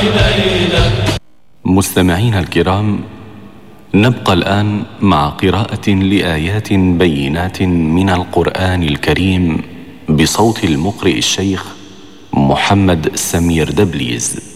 مستمعينا الكرام، نبقى الآن مع قراءة لآيات بينات من القرآن الكريم بصوت المقرئ الشيخ محمد سمير دبليز.